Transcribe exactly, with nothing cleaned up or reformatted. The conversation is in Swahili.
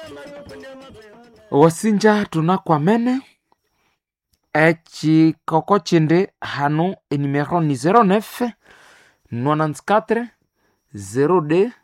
wasinja tunakwamene echikoko chindi hanu enimero ni zero neuf quatre zero deux